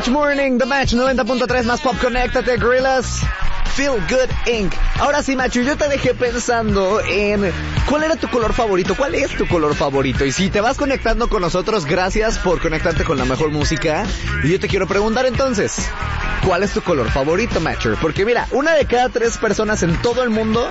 Match Morning, The Match 90.3 más pop, conéctate, Gorillaz. Feel Good Inc. Ahora sí, Machu, yo te dejé pensando en cuál era tu color favorito, cuál es tu color favorito. Y si te vas conectando con nosotros, gracias por conectarte con la mejor música. Y yo te quiero preguntar entonces, ¿cuál es tu color favorito, Machu? Porque mira, 1 de cada 3 personas en todo el mundo